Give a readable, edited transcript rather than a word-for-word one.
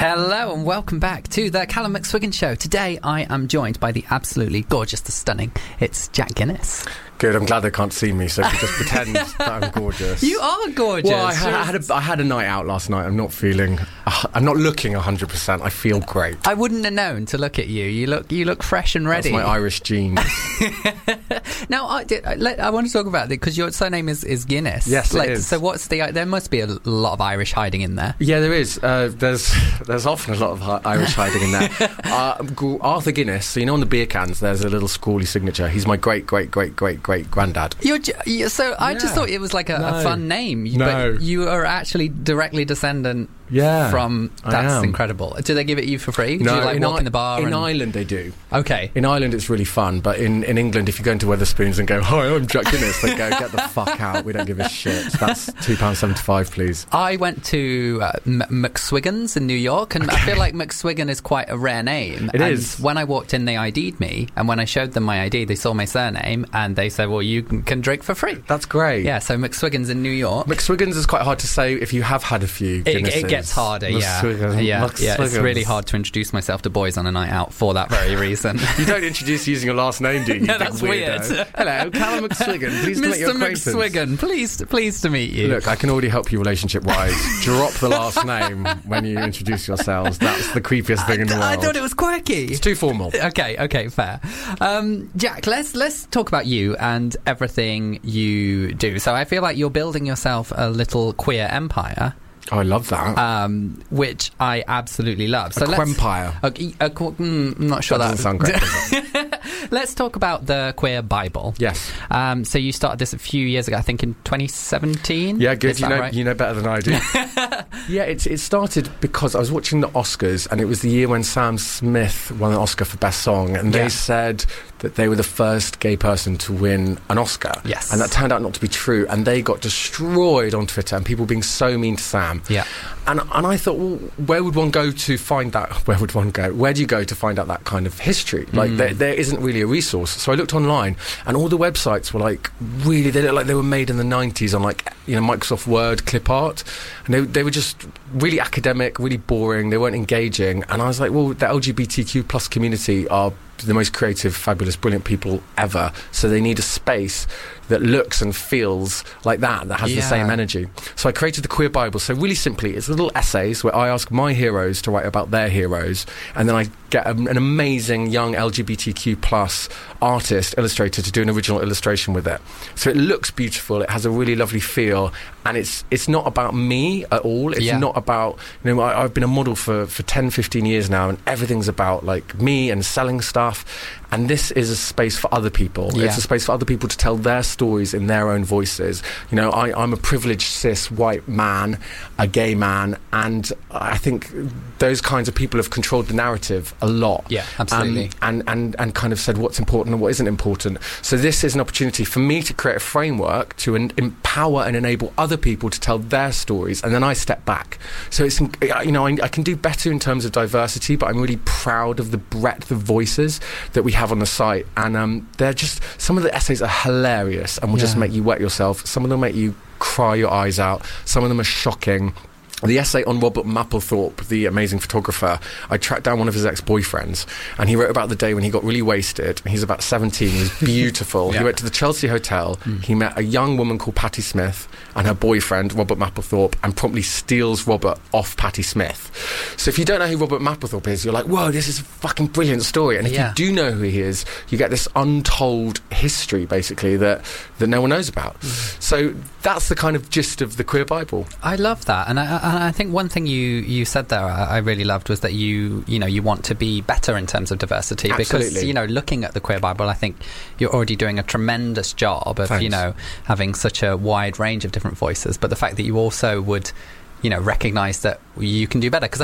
Hello and welcome back to the Callum McSwiggan Show. Today I am joined by the absolutely gorgeous, the stunning, it's Jack Guinness. Good, I'm glad they can't see me, so if you just pretend that I'm gorgeous. You are gorgeous. Well, I had a night out last night. I'm not looking 100%. I feel great. I wouldn't have known to look at you. You look fresh and ready. That's my Irish genes. Now, I want to talk about it because your surname is Guinness. Yes, it is. So there must be a lot of Irish hiding in there. Yeah, there is. There's often a lot of Irish hiding in there. Arthur Guinness, so you know on the beer cans there's a little scrawly signature. He's my great granddad. So I just thought it was like a fun name. But you are actually directly descendant from... That's incredible. Do they give it you for free? No, do you walk in the bar? In Ireland they do. Okay. In Ireland it's really fun, but in England if you go into Wetherspoons and go, "Hi, I'm Jack Guinness," they go, "Get the fuck out, we don't give a shit." So that's £2.75, please. I went to McSwiggan's in New York, and I feel like McSwiggan is quite a rare name. It is. When I walked in, they ID'd me, and when I showed them my ID, they saw my surname, and they said, "Well, you can drink for free." That's great. Yeah, so McSwiggan's in New York. McSwiggan's is quite hard to say if you have had a few Guinnesses. It gets harder, yeah. It's really hard to introduce myself to boys on a night out for that very reason. You don't introduce using your last name, do you? No, that's weird. Hello, Callum McSwiggan. Pleased to make your acquaintance. Mr. McSwiggan, pleased to meet you. Look, I can already help you relationship-wise. Drop the last name when you introduce yourselves. That's the creepiest thing in the world. I thought it was quirky. It's too formal. Okay, fair. Jack, let's talk about you and everything you do. So I feel like you're building yourself a little queer empire. Oh, I love that. Which I absolutely love. So empire. I'm not sure that doesn't sound great, does it? Let's talk about the Queer Bible. Yes. So you started this a few years ago, I think in 2017. Yeah, good. Right? You know better than I do. Yeah, it started because I was watching the Oscars, and it was the year when Sam Smith won an Oscar for Best Song, and they said that they were the first gay person to win an Oscar. Yes. And that turned out not to be true, and they got destroyed on Twitter, and people being so mean to Sam. Yeah. And I thought, well, where would one go to find that? Where would one go? Where do you go to find out that kind of history? Like, there isn't really a resource. So I looked online, and all the websites were like, really, they looked like they were made in the 90s on, like, you know, Microsoft Word clip art. And they were just really academic, really boring. They weren't engaging. And I was like, well, the LGBTQ plus community are the most creative, fabulous, brilliant people ever. So they need a space that looks and feels like that has the same energy. So I created the Queer Bible. So really simply, it's little essays where I ask my heroes to write about their heroes, and then I get an amazing young LGBTQ plus artist, illustrator, to do an original illustration with it. So it looks beautiful, it has a really lovely feel, and it's not about me at all. It's not about, you know, I've been a model for 10, 15 years now, and everything's about, like, me and selling stuff. And this is a space for other people. Yeah. It's a space for other people to tell their stories in their own voices. You know, I'm a privileged cis white man, a gay man, and I think those kinds of people have controlled the narrative a lot. Yeah, absolutely. And kind of said what's important and what isn't important. So this is an opportunity for me to create a framework to empower and enable other people to tell their stories, and then I step back. So it's, you know, I can do better in terms of diversity, but I'm really proud of the breadth of voices that we have on the site, and they're just, some of the essays are hilarious and will just make you wet yourself. Some of them make you cry your eyes out. Some of them are shocking. The essay on Robert Mapplethorpe, the amazing photographer, I tracked down one of his ex-boyfriends, and he wrote about the day when he got really wasted. He's about 17, he was beautiful. He went to the Chelsea Hotel, he met a young woman called Patti Smith and her boyfriend, Robert Mapplethorpe, and promptly steals Robert off Patti Smith. So if you don't know who Robert Mapplethorpe is, you're like, whoa, this is a fucking brilliant story. And if you do know who he is, you get this untold history, basically, that no one knows about. So that's the kind of gist of the Queer Bible. I love that, and I think one thing you said there I really loved was that you want to be better in terms of diversity. Absolutely. Because, you know, looking at the Queer Bible, I think you're already doing a tremendous job of, you know, having such a wide range of different voices, but the fact that you also would, you know, recognise that you can do better, because